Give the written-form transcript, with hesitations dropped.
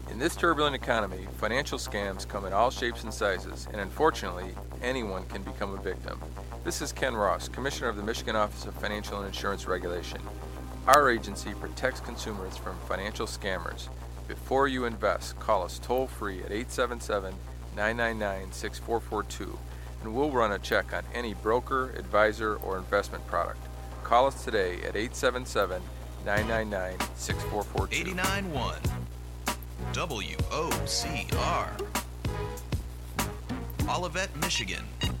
In this turbulent economy, financial scams come in all shapes and sizes, and unfortunately, anyone can become a victim. This is Ken Ross, Commissioner of the Michigan Office of Financial and Insurance Regulation. Our agency protects consumers from financial scammers. Before you invest, call us toll-free at 877-999-6442, and we'll run a check on any broker, advisor, or investment product. Call us today at 877-999-6442. 89.1 WOCR, Olivet, Michigan.